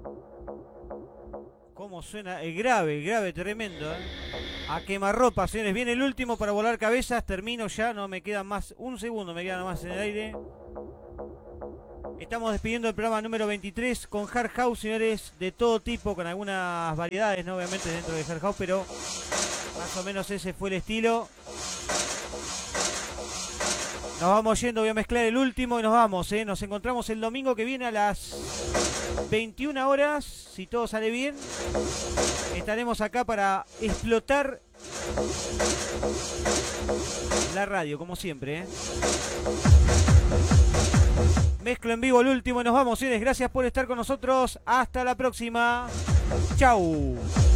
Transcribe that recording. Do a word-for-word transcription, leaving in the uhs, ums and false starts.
¿Cómo suena? El grave, el grave, tremendo, ¿eh? A quemarropa, señores. Viene el último para volar cabezas. Termino ya, no me queda más. Un segundo me queda más en el aire. Estamos despidiendo el programa número veintitrés con Hard House, señores, de todo tipo, con algunas variedades, ¿no? Obviamente dentro de Hard House, pero más o menos ese fue el estilo. Nos vamos yendo, voy a mezclar el último y nos vamos, ¿eh? Nos encontramos el domingo que viene a las veintiuna horas, si todo sale bien. Estaremos acá para explotar la radio, como siempre, ¿eh? Mezclo en vivo el último y nos vamos, señores. Gracias por estar con nosotros. Hasta la próxima. Chau.